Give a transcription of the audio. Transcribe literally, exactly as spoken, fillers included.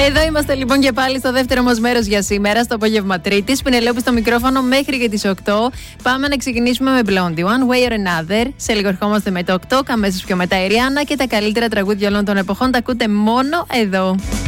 Εδώ είμαστε λοιπόν και πάλι στο δεύτερο μας μέρος για σήμερα, στο απόγευμα Τρίτης. Πινελόπη στο μικρόφωνο μέχρι και τις οκτώ. Πάμε να ξεκινήσουμε με Blondie, One Way or Another. Σε λίγο ερχόμαστε με το οκτώ, αμέσως πιο μετά η Rihanna και τα καλύτερα τραγούδια όλων των εποχών τα ακούτε μόνο εδώ.